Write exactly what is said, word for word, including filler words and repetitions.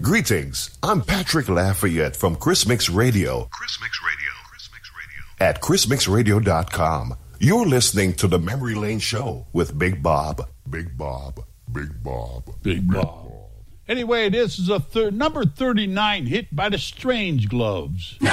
Greetings, I'm Patrick Lafayette from Chris Mix Radio. Chris Mix Radio. Chris Mix Radio. At chris mix radio dot com. You're listening to the Memory Lane Show with Big Bob. Big Bob. Big Bob. Big Bob. Anyway, this is a thir- number thirty-nine hit by the Strange Gloves.